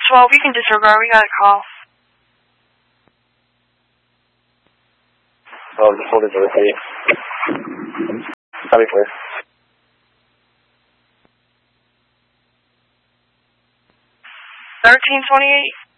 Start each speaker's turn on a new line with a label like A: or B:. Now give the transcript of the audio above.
A: 12, you can disregard. We got a call.
B: Oh, just holding for the city. Copy, clear.
A: 1328.